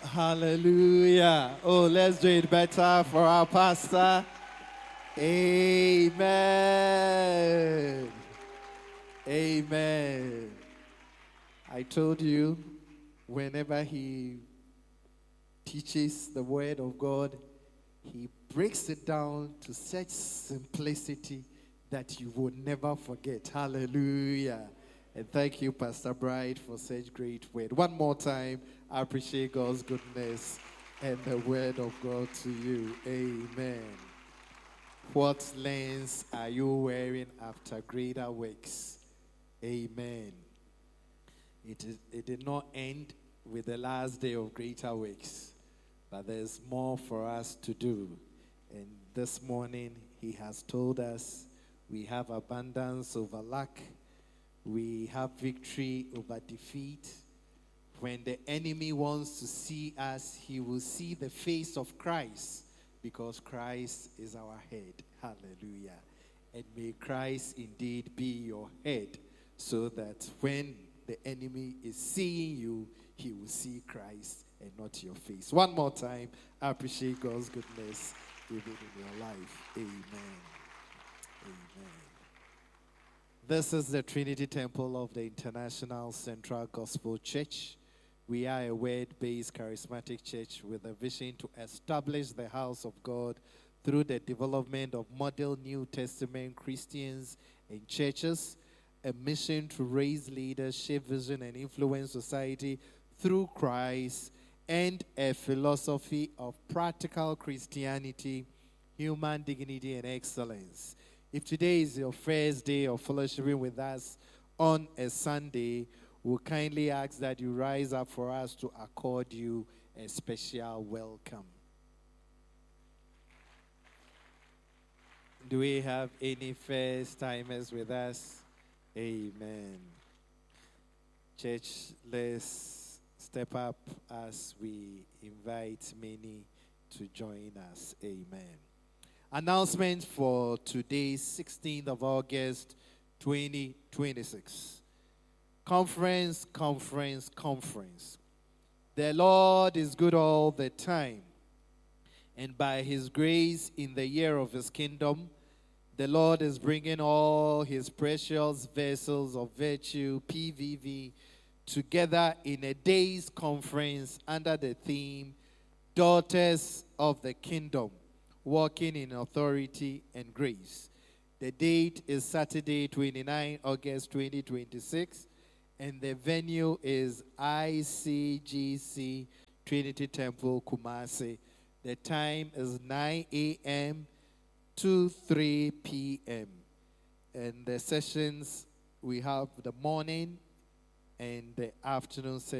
Hallelujah. Oh, let's do it better for our pastor. Amen. Amen. I told you, whenever he teaches the word of God, he breaks it down to such simplicity that you will never forget. Hallelujah. And thank you, Pastor Bright, for such great word. One more time, I appreciate God's goodness and the word of God to you. Amen. What lens are you wearing after greater works? Amen. It did not end with the last day of greater works, but there's more for us to do. And this morning, he has told us we have abundance over lack. We have victory over defeat. When the enemy wants to see us, he will see the face of Christ, because Christ is our head. Hallelujah. And may Christ indeed be your head, so that when the enemy is seeing you, he will see Christ and not your face. One more time, I appreciate God's goodness even in your life. Amen. Amen. This is the Trinity Temple of the International Central Gospel Church. We are a word-based charismatic church with a vision to establish the house of God through the development of model New Testament Christians and churches, a mission to raise leaders, shape vision, and influence society through Christ, and a philosophy of practical Christianity, human dignity, and excellence. If today is your first day of fellowshipping with us on a Sunday, we'll kindly ask that you rise up for us to accord you a special welcome. Do we have any first-timers with us? Amen. Church, let's step up as we invite many to join us. Amen. Announcement for today's 16th of August, 2026. Conference. The Lord is good all the time, and by his grace in the year of his kingdom, the Lord is bringing all his precious vessels of virtue, PVV, together in a day's conference under the theme, Daughters of the Kingdom, Walking in Authority and Grace. The date is Saturday, 29 August 2026, and the venue is ICGC Trinity Temple, Kumasi. The time is 9 a.m. to 3 p.m. And the sessions, we have the morning and the afternoon session.